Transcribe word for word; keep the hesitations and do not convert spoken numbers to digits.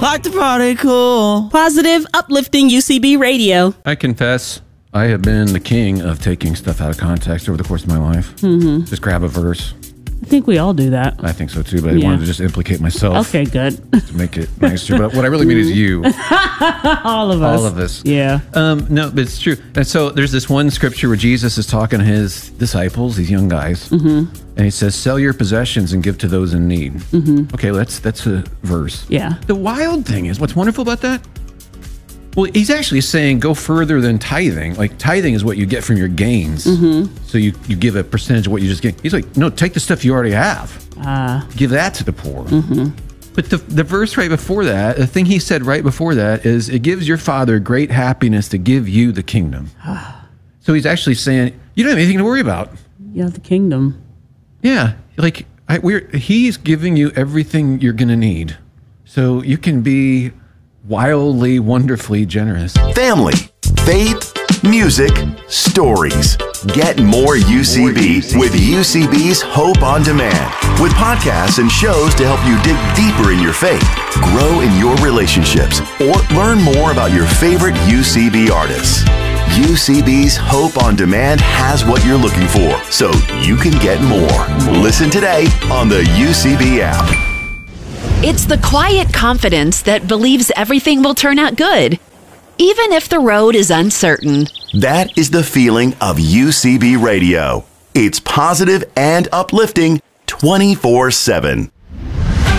Like the party cool. Positive, uplifting U C B radio. I confess, I have been the king of taking stuff out of context over the course of my life. Mm-hmm. Just grab a verse. I think we all do that. I think so too, but I Yeah. wanted to just implicate myself. Okay, good. To make it nicer. But what I really mean is you. All of us. All of us. Yeah. Um, no, but it's true. And so there's this one scripture where Jesus is talking to his disciples, these young guys, Mm-hmm. and he says, "Sell your possessions and give to those in need." Mm-hmm. Okay, that's that's a verse. Yeah. The wild thing is, what's wonderful about that? Well, he's actually saying go further than tithing. Like tithing is what you get from your gains. Mm-hmm. So you, you give a percentage of what you just get. He's like, no, take the stuff you already have. Uh, Give that to the poor. mm-hmm. But the, the verse right before that, the thing he said right before that is, it gives your Father great happiness to give you the kingdom. So he's actually saying, you don't have anything to worry about. Yeah, the kingdom. Yeah, like I, we're he's giving you everything you're gonna need, so you can be wildly, wonderfully generous. Family, faith, music, stories. Get more U C B with U C B's Hope on Demand. With podcasts and shows to help you dig deeper in your faith, grow in your relationships, or learn more about your favorite U C B artists. U C B's Hope on Demand has what you're looking for, so you can get more. Listen today on the U C B app. It's the quiet confidence that believes everything will turn out good, even if the road is uncertain. That is the feeling of U C B Radio. It's positive and uplifting twenty-four seven.